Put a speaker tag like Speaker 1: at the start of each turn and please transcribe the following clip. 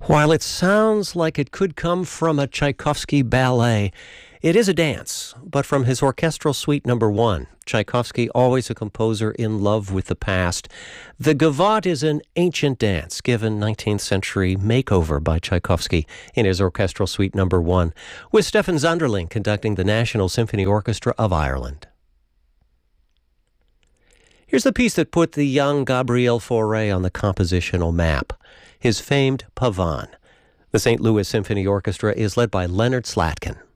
Speaker 1: While it sounds like it could come from a Tchaikovsky ballet, it is a dance, but from his orchestral suite number 1. Tchaikovsky, always a composer in love with the past. The gavotte is an ancient dance given 19th century makeover by Tchaikovsky in his orchestral suite number 1, with Stefan Zunderling conducting the National Symphony Orchestra of Ireland. Here's the piece that put the young Gabriel Fauré on the compositional map, his famed Pavane. The St. Louis Symphony Orchestra is led by Leonard Slatkin.